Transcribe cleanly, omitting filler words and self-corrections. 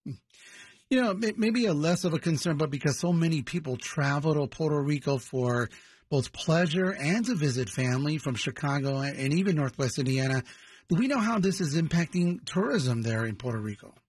Maybe a less of a concern, but because so many people travel to Puerto Rico for both pleasure and to visit family from Chicago and even Northwest Indiana, do we know how this is impacting tourism there in Puerto Rico?